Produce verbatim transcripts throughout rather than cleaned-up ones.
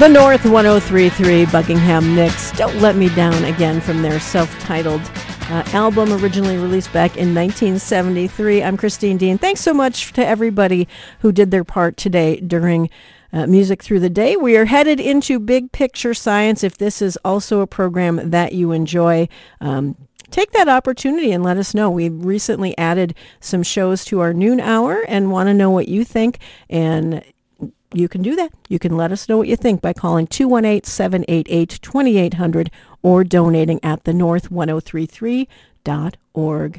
The North one oh three point three Buckingham Nicks, Don't Let Me Down Again, from their self-titled uh, album originally released back in nineteen seventy-three. I'm Christine Dean. Thanks so much to everybody who did their part today during uh, Music Through the Day. We are headed into Big Picture Science. If this is also a program that you enjoy, um, take that opportunity and let us know. We recently added some shows to our noon hour and want to know what you think, and you can do that. You can let us know what you think by calling two one eight, seven eight eight, two eight zero zero or donating at the north ten thirty-three dot org.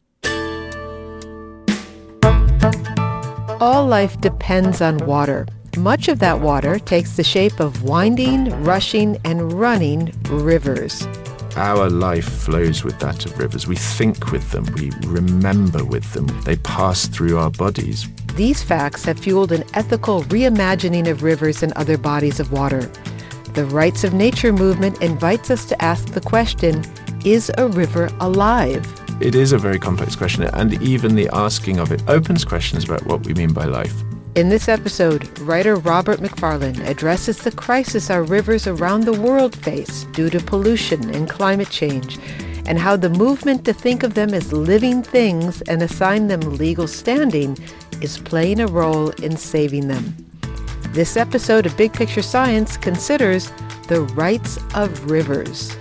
All life depends on water. Much of that water takes the shape of winding, rushing, and running rivers. Our life flows with that of rivers. We think with them. We remember with them. They pass through our bodies. These facts have fueled an ethical reimagining of rivers and other bodies of water. The Rights of Nature movement invites us to ask the question, is a river alive? It is a very complex question, and even the asking of it opens questions about what we mean by life. In this episode, writer Robert Macfarlane addresses the crisis our rivers around the world face due to pollution and climate change, and how the movement to think of them as living things and assign them legal standing is playing a role in saving them. This episode of Big Picture Science considers the rights of rivers.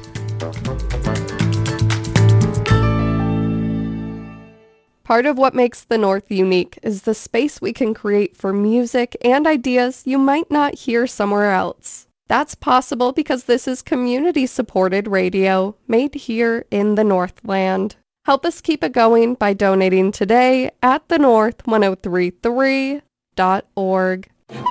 Part of what makes the North unique is the space we can create for music and ideas you might not hear somewhere else. That's possible because this is community-supported radio made here in the Northland. Help us keep it going by donating today at the north ten thirty-three dot org.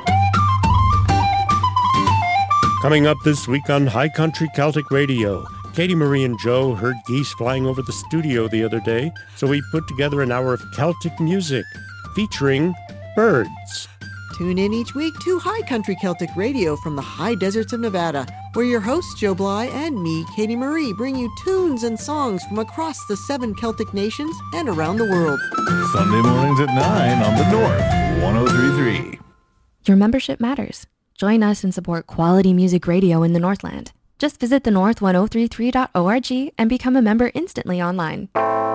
Coming up this week on High Country Celtic Radio, Katie Marie and Joe heard geese flying over the studio the other day, so we put together an hour of Celtic music featuring birds. Tune in each week to High Country Celtic Radio from the high deserts of Nevada, where your hosts Joe Bly and me, Katie Marie, bring you tunes and songs from across the seven Celtic nations and around the world. Sunday mornings at nine on the North one oh three point three. Your membership matters. Join us and support quality music radio in the Northland. Just visit the north ten thirty-three dot org and become a member instantly online.